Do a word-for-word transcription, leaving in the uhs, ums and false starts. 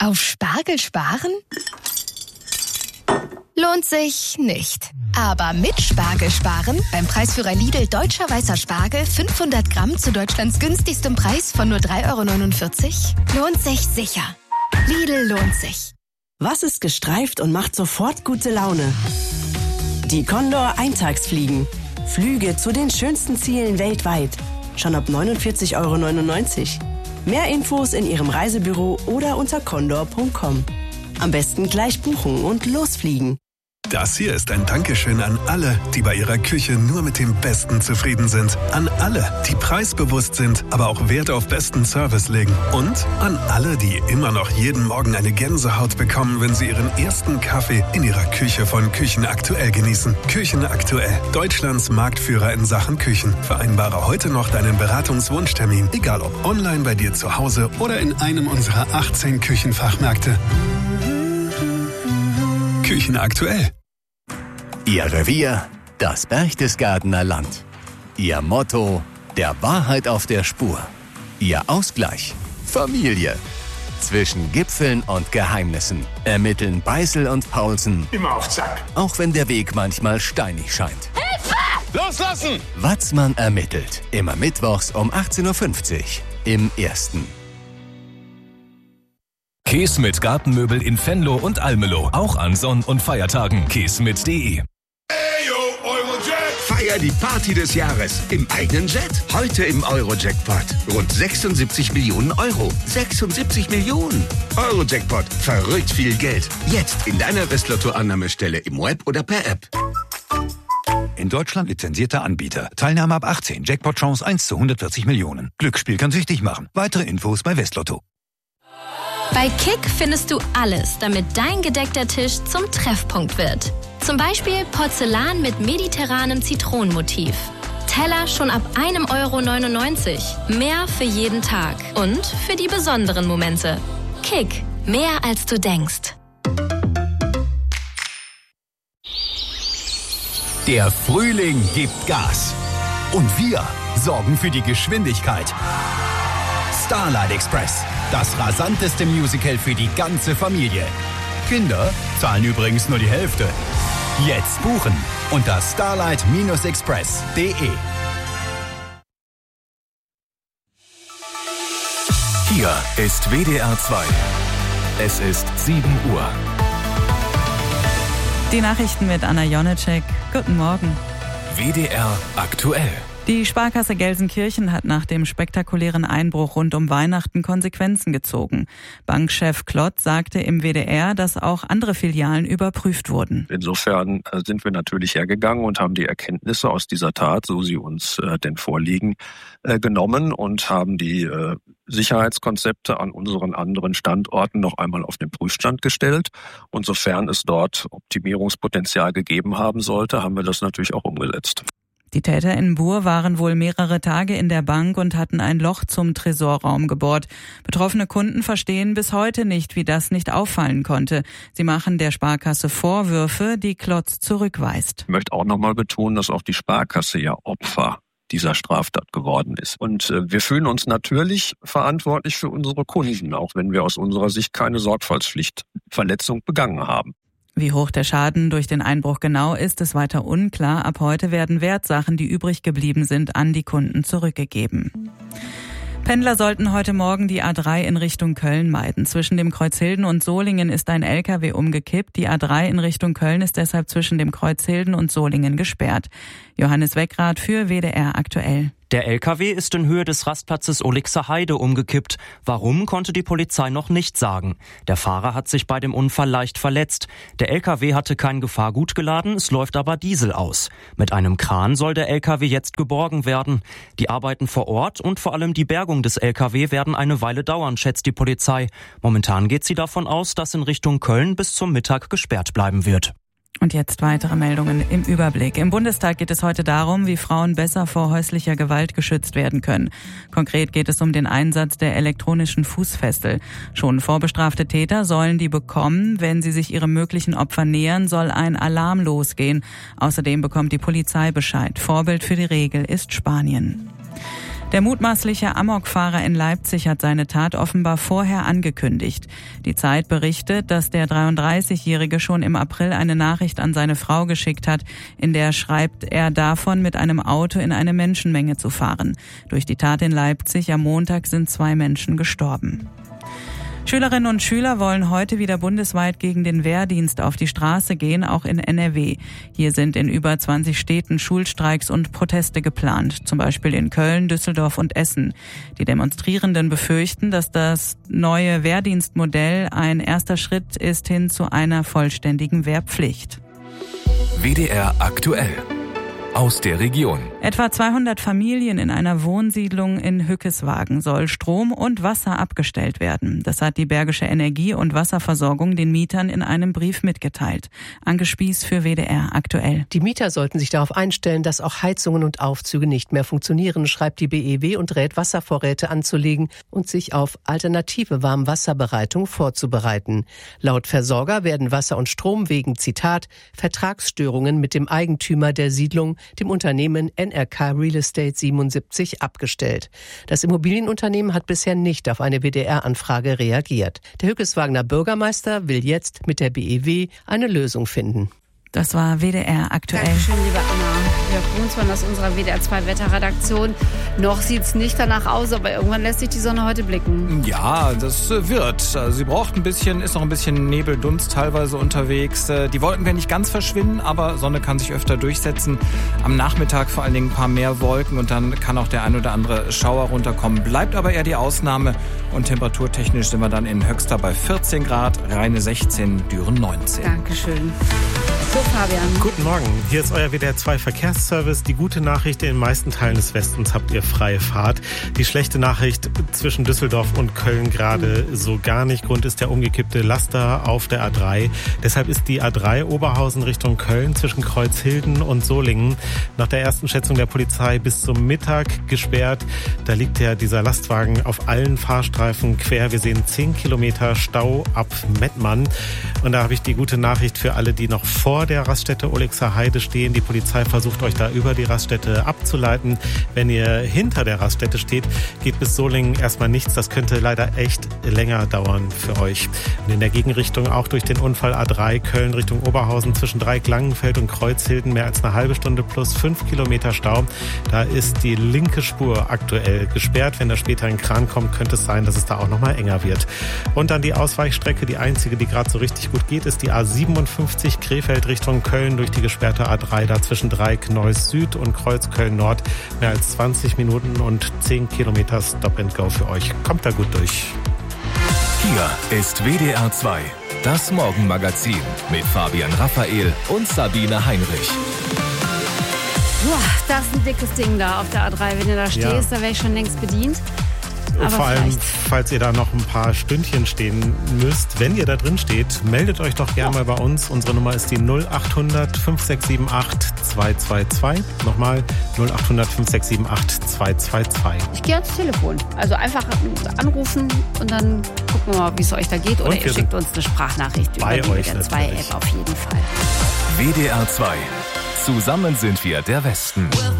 Auf Spargel sparen? Lohnt sich nicht. Aber mit Spargel sparen, beim Preisführer Lidl Deutscher Weißer Spargel fünfhundert Gramm zu Deutschlands günstigstem Preis von nur drei Euro neunundvierzig, lohnt sich sicher. Lidl lohnt sich. Was ist gestreift und macht sofort gute Laune? Die Condor Eintagsfliegen. Flüge zu den schönsten Zielen weltweit. Schon ab neunundvierzig Euro neunundneunzig. Mehr Infos in Ihrem Reisebüro oder unter condor punkt com. Am besten gleich buchen und losfliegen. Das hier ist ein Dankeschön an alle, die bei ihrer Küche nur mit dem Besten zufrieden sind. An alle, die preisbewusst sind, aber auch Wert auf besten Service legen. Und an alle, die immer noch jeden Morgen eine Gänsehaut bekommen, wenn sie ihren ersten Kaffee in ihrer Küche von Küchen Aktuell genießen. Küchen Aktuell, Deutschlands Marktführer in Sachen Küchen. Vereinbare heute noch deinen Beratungswunschtermin, egal ob online bei dir zu Hause oder in einem unserer achtzehn Küchenfachmärkte. Küchen Aktuell. Ihr Revier, das Berchtesgadener Land. Ihr Motto, der Wahrheit auf der Spur. Ihr Ausgleich, Familie. Zwischen Gipfeln und Geheimnissen ermitteln Beißel und Paulsen. Immer auf Zack. Auch wenn der Weg manchmal steinig scheint. Hilfe! Loslassen! Watzmann ermittelt. Immer mittwochs um achtzehn Uhr fünfzig im Ersten. Keesmit Gartenmöbel in Venlo und Almelo. Auch an Sonn- und Feiertagen. keesmit punkt de. Feier die Party des Jahres im eigenen Jet. Heute im Euro-Jackpot. Rund sechsundsiebzig Millionen Euro. sechsundsiebzig Millionen. Euro-Jackpot. Verrückt viel Geld. Jetzt in deiner Westlotto-Annahmestelle im Web oder per App. In Deutschland lizenzierter Anbieter. Teilnahme ab achtzehn. Jackpot-Chance eins zu hundertvierzig Millionen. Glücksspiel kann süchtig machen. Weitere Infos bei Westlotto. Bei Kick findest du alles, damit dein gedeckter Tisch zum Treffpunkt wird. Zum Beispiel Porzellan mit mediterranem Zitronenmotiv. Teller schon ab einem Euro neunundneunzig. Mehr für jeden Tag und für die besonderen Momente. Kick, mehr als du denkst. Der Frühling gibt Gas. Und wir sorgen für die Geschwindigkeit. Starlight Express, das rasanteste Musical für die ganze Familie. Kinder zahlen übrigens nur die Hälfte. Jetzt buchen unter starlight express punkt de. Hier ist W D R zwei. Es ist sieben Uhr. Die Nachrichten mit Anna Jonecek. Guten Morgen. W D R aktuell. Die Sparkasse Gelsenkirchen hat nach dem spektakulären Einbruch rund um Weihnachten Konsequenzen gezogen. Bankchef Klott sagte im W D R, dass auch andere Filialen überprüft wurden. Insofern sind wir natürlich hergegangen und haben die Erkenntnisse aus dieser Tat, so sie uns äh, denn vorliegen, äh, genommen und haben die äh, Sicherheitskonzepte an unseren anderen Standorten noch einmal auf den Prüfstand gestellt. Und sofern es dort Optimierungspotenzial gegeben haben sollte, haben wir das natürlich auch umgesetzt. Die Täter in Buhr waren wohl mehrere Tage in der Bank und hatten ein Loch zum Tresorraum gebohrt. Betroffene Kunden verstehen bis heute nicht, wie das nicht auffallen konnte. Sie machen der Sparkasse Vorwürfe, die Klotz zurückweist. Ich möchte auch nochmal betonen, dass auch die Sparkasse ja Opfer dieser Straftat geworden ist. Und äh, wir fühlen uns natürlich verantwortlich für unsere Kunden, auch wenn wir aus unserer Sicht keine Sorgfaltspflichtverletzung begangen haben. Wie hoch der Schaden durch den Einbruch genau ist, ist weiter unklar. Ab heute werden Wertsachen, die übrig geblieben sind, an die Kunden zurückgegeben. Pendler sollten heute Morgen die A drei in Richtung Köln meiden. Zwischen dem Kreuzhilden und Solingen ist ein L K W umgekippt. Die A drei in Richtung Köln ist deshalb zwischen dem Kreuzhilden und Solingen gesperrt. Johannes Weckrath für W D R aktuell. Der L K W ist in Höhe des Rastplatzes Olixer Heide umgekippt. Warum, konnte die Polizei noch nicht sagen. Der Fahrer hat sich bei dem Unfall leicht verletzt. Der L K W hatte kein Gefahrgut geladen, es läuft aber Diesel aus. Mit einem Kran soll der L K W jetzt geborgen werden. Die Arbeiten vor Ort und vor allem die Bergung des L K W werden eine Weile dauern, schätzt die Polizei. Momentan geht sie davon aus, dass in Richtung Köln bis zum Mittag gesperrt bleiben wird. Und jetzt weitere Meldungen im Überblick. Im Bundestag geht es heute darum, wie Frauen besser vor häuslicher Gewalt geschützt werden können. Konkret geht es um den Einsatz der elektronischen Fußfessel. Schon vorbestrafte Täter sollen die bekommen. Wenn sie sich ihrem möglichen Opfer nähern, soll ein Alarm losgehen. Außerdem bekommt die Polizei Bescheid. Vorbild für die Regel ist Spanien. Der mutmaßliche Amokfahrer in Leipzig hat seine Tat offenbar vorher angekündigt. Die Zeit berichtet, dass der dreiunddreißigjährige schon im April eine Nachricht an seine Frau geschickt hat, in der schreibt er davon, mit einem Auto in eine Menschenmenge zu fahren. Durch die Tat in Leipzig am Montag sind zwei Menschen gestorben. Schülerinnen und Schüler wollen heute wieder bundesweit gegen den Wehrdienst auf die Straße gehen, auch in N R W. Hier sind in über zwanzig Städten Schulstreiks und Proteste geplant, zum Beispiel in Köln, Düsseldorf und Essen. Die Demonstrierenden befürchten, dass das neue Wehrdienstmodell ein erster Schritt ist hin zu einer vollständigen Wehrpflicht. W D R aktuell. Aus der Region. Etwa zweihundert Familien in einer Wohnsiedlung in Hückeswagen soll Strom und Wasser abgestellt werden. Das hat die Bergische Energie- und Wasserversorgung den Mietern in einem Brief mitgeteilt. Anke Spieß für W D R aktuell. Die Mieter sollten sich darauf einstellen, dass auch Heizungen und Aufzüge nicht mehr funktionieren, schreibt die B E W und rät, Wasservorräte anzulegen und sich auf alternative Warmwasserbereitung vorzubereiten. Laut Versorger werden Wasser und Strom wegen, Zitat, Vertragsstörungen mit dem Eigentümer der Siedlung, dem Unternehmen N R K Real Estate siebenundsiebzig, abgestellt. Das Immobilienunternehmen hat bisher nicht auf eine W D R-Anfrage reagiert. Der Hückeswagener Bürgermeister will jetzt mit der B E W eine Lösung finden. Das war W D R aktuell. Dankeschön, liebe Anna. Jörg Brunsmann aus unserer W D R zwei Wetterredaktion. Noch sieht es nicht danach aus, aber irgendwann lässt sich die Sonne heute blicken. Ja, das wird. Also sie braucht ein bisschen, ist noch ein bisschen Nebeldunst teilweise unterwegs. Die Wolken werden nicht ganz verschwinden, aber Sonne kann sich öfter durchsetzen. Am Nachmittag vor allen Dingen ein paar mehr Wolken und dann kann auch der ein oder andere Schauer runterkommen. Bleibt aber eher die Ausnahme und temperaturtechnisch sind wir dann in Höxter bei vierzehn Grad, Rheine sechzehn, Düren neunzehn. Dankeschön. So, Fabian. Guten Morgen, hier ist euer W D R zwei Verkehrsservice. Die gute Nachricht, in den meisten Teilen des Westens habt ihr freie Fahrt. Die schlechte Nachricht zwischen Düsseldorf und Köln gerade so gar nicht. Grund ist der umgekippte Laster auf der A drei. Deshalb ist die A drei Oberhausen Richtung Köln zwischen Kreuzhilden und Solingen nach der ersten Schätzung der Polizei bis zum Mittag gesperrt. Da liegt ja dieser Lastwagen auf allen Fahrstreifen quer. Wir sehen zehn Kilometer Stau ab Mettmann. Und da habe ich die gute Nachricht für alle, die noch vor der Raststätte Olixer Heide stehen. Die Polizei versucht euch da über die Raststätte abzuleiten. Wenn ihr hinter der Raststätte steht, geht bis Solingen erstmal nichts. Das könnte leider echt länger dauern für euch. Und in der Gegenrichtung auch durch den Unfall A drei Köln Richtung Oberhausen zwischen Dreieck-Langenfeld und Kreuzhilden mehr als eine halbe Stunde plus fünf Kilometer Stau. Da ist die linke Spur aktuell gesperrt. Wenn da später ein Kran kommt, könnte es sein, dass es da auch nochmal enger wird. Und dann die Ausweichstrecke, die einzige, die gerade so richtig gut geht, ist die A siebenundfünfzig Krefeld Richtung Köln durch die gesperrte A drei, da zwischen Dreieck Neuss Süd und Kreuz Köln Nord. Mehr als zwanzig Minuten und zehn Kilometer Stop and Go für euch. Kommt da gut durch. Hier ist W D R zwei, das Morgenmagazin mit Fabian Raphael und Sabine Heinrich. Boah, das ist ein dickes Ding da auf der A drei. Wenn ihr da stehst, ja, da wäre ich schon längst bedient. Aber vor allem, vielleicht, falls ihr da noch ein paar Stündchen stehen müsst, wenn ihr da drin steht, meldet euch doch gerne mal bei uns. Unsere Nummer ist die null acht hundert fünf sechs sieben acht zwei zwei zwei. Nochmal null acht hundert fünf sechs sieben acht zwei zwei zwei. Ich gehe ans Telefon. Also einfach anrufen und dann gucken wir mal, wie es euch da geht. Oder Und ihr schickt uns eine Sprachnachricht über die W D R zwei App auf jeden Fall. W D R zwei. Zusammen sind wir der Westen.